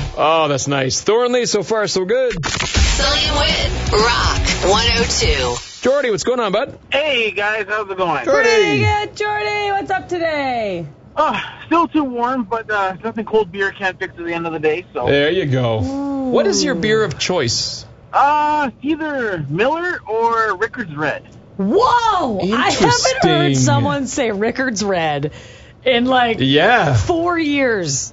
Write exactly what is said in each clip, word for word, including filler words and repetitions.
Oh, that's nice. Thornley, so far so good. Sully and Wit, Rock one oh two. Jordy, what's going on, bud? Hey, guys, how's it going? Pretty good, Jordy. What's up today? Oh, still too warm, but uh, nothing cold beer can't fix at the end of the day. So, There you go. Ooh. What is your beer of choice? uh, either Miller or Rickard's Red. Whoa! I haven't heard someone say Rickard's Red in like yeah. four years.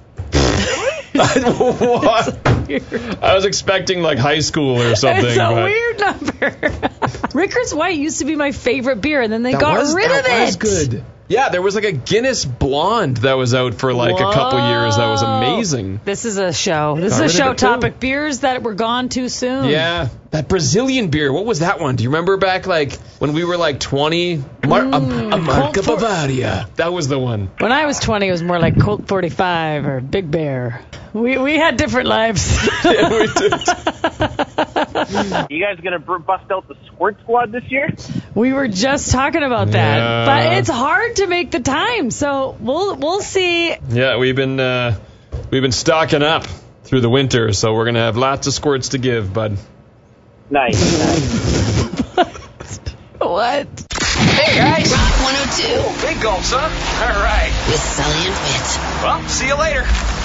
What? I was expecting like high school or something. It's a but... weird number. Rickard's White used to be my favorite beer, and then they that got was, rid that of it. That was good. Yeah, there was like a Guinness Blonde that was out for like Whoa. a couple years. That was amazing. This is a show. This got is a show topic. Too. Beers that were gone too soon. Yeah. That Brazilian beer. What was that one? Do you remember back like when we were like twenty? Mar- mm, a, a Marca for- Bavaria. That was the one. When I was twenty, it was more like Colt forty-five or Big Bear. We we had different lives. Yeah, we did. You guys gonna bust out the Squirt Squad this year? We were just talking about that, yeah. but it's hard to make the time, so we'll we'll see. Yeah, we've been uh, we've been stocking up through the winter, so we're gonna have lots of squirts to give, bud. Nice. nice. What? Hey guys, Rock one oh two. Big gulp, son. All right. With Sully and Wit. Well, see you later.